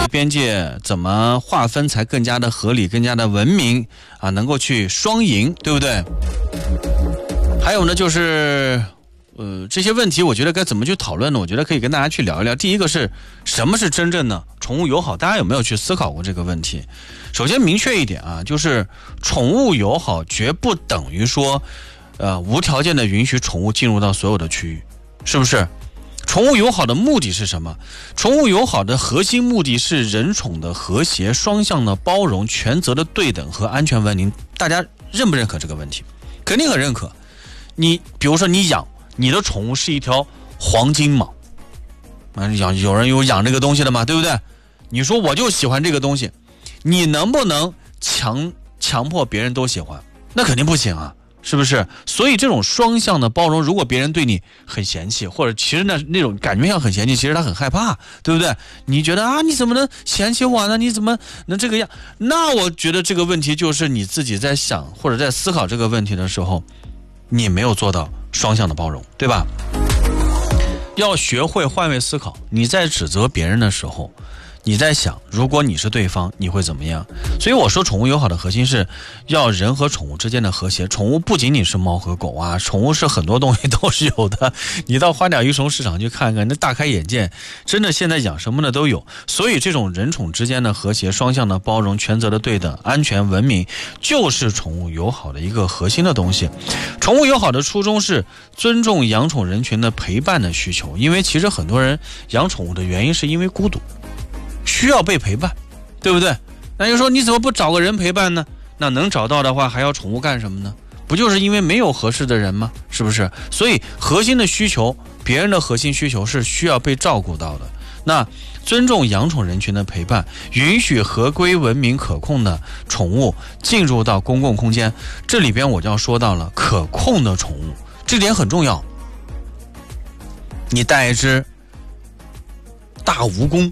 边界怎么划分才更加的合理，更加的文明啊，能够去双赢，对不对？还有呢，就是这些问题我觉得该怎么去讨论呢？我觉得可以跟大家去聊一聊。第一个是什么是真正的宠物友好，大家有没有去思考过这个问题？首先明确一点啊，就是宠物友好绝不等于说无条件的允许宠物进入到所有的区域，是不是？宠物友好的目的是什么？宠物友好的核心目的是人宠的和谐、双向的包容、权责的对等和安全文明。大家认不认可这个问题？肯定很认可。你比如说你的宠物是一条黄金蟒，有人有养这个东西的吗？对不对？你说我就喜欢这个东西，你能不能强迫别人都喜欢？那肯定不行啊，是不是？所以这种双向的包容，如果别人对你很嫌弃，或者其实那种感觉上很嫌弃，其实他很害怕，对不对？你觉得啊，你怎么能嫌弃我呢？你怎么能这个样？那我觉得这个问题就是你自己在想或者在思考这个问题的时候，你没有做到双向的包容，对吧？要学会换位思考。你在指责别人的时候，你在想，如果你是对方，你会怎么样？所以我说宠物友好的核心是要人和宠物之间的和谐。宠物不仅仅是猫和狗啊，宠物是很多东西都是有的。你到花鸟鱼虫市场去看看，那大开眼界，真的现在养什么的都有。所以这种人宠之间的和谐、双向的包容、权责的对等、安全文明，就是宠物友好的一个核心的东西。宠物友好的初衷是尊重养宠人群的陪伴的需求，因为其实很多人养宠物的原因是因为孤独，需要被陪伴，对不对？那就说你怎么不找个人陪伴呢？那能找到的话还要宠物干什么呢？不就是因为没有合适的人吗？是不是？所以核心的需求，别人的核心需求是需要被照顾到的。那尊重养宠人群的陪伴，允许合规文明可控的宠物进入到公共空间，这里边我就要说到了可控的宠物，这点很重要。你带一只大蜈蚣，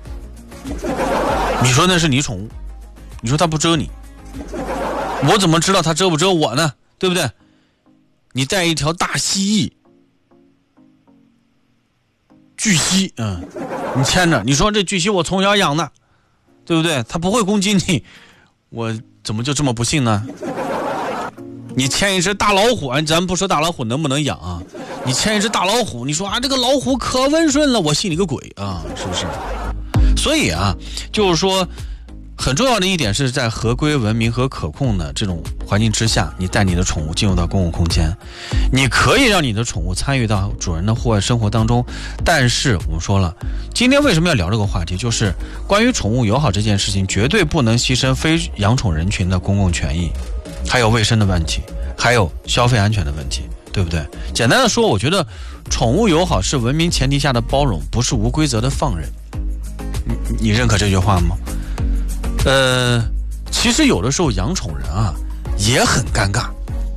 你说那是你宠物，你说它不蛰你，我怎么知道它蛰不蛰我呢？对不对？你带一条大蜥蜴，巨蜥，你牵着，你说这巨蜥我从小养的，对不对？它不会攻击你，我怎么就这么不幸呢？你牵一只大老虎，咱不说大老虎能不能养啊，你牵一只大老虎，你说啊这个老虎可温顺了，我信你个鬼啊，是不是？所以啊，就是说很重要的一点是在合规文明和可控的这种环境之下，你带你的宠物进入到公共空间，你可以让你的宠物参与到主人的户外生活当中。但是我们说了，今天为什么要聊这个话题，就是关于宠物友好这件事情绝对不能牺牲非养宠人群的公共权益，还有卫生的问题，还有消费安全的问题，对不对？简单的说，我觉得宠物友好是文明前提下的包容，不是无规则的放任。你认可这句话吗？其实有的时候养宠人啊也很尴尬，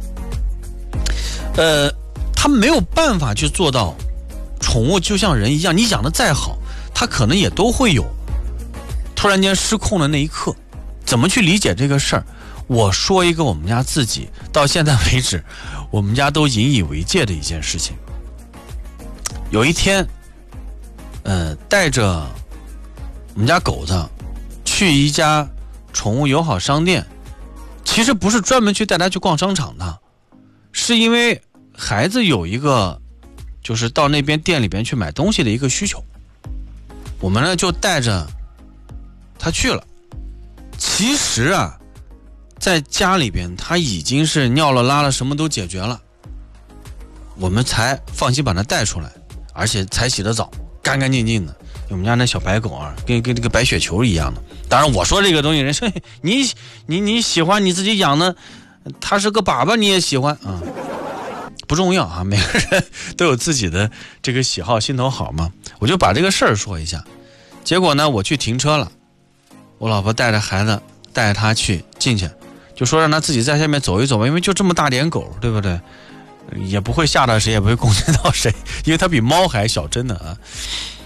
他没有办法去做到宠物就像人一样，你养的再好，他可能也都会有突然间失控的那一刻。怎么去理解这个事儿？我说一个我们家自己到现在为止我们家都引以为戒的一件事情。有一天带着我们家狗子去一家宠物友好商店，其实不是专门去带它去逛商场的，是因为孩子有一个就是到那边店里边去买东西的一个需求，我们呢就带着他去了。其实啊在家里边他已经是尿了拉了什么都解决了，我们才放心把他带出来，而且才洗得澡，干干净净的。我们家那小白狗啊跟这个白雪球一样的。当然我说这个东西人说你喜欢你自己养的，他是个粑粑你也喜欢啊，不重要啊，每个人都有自己的这个喜好，心头好嘛。我就把这个事儿说一下。结果呢我去停车了，我老婆带着孩子带着他去进去，就说让他自己在下面走一走吧，因为就这么大点狗，对不对？也不会吓到谁，也不会攻击到谁，因为它比猫还小，真的啊。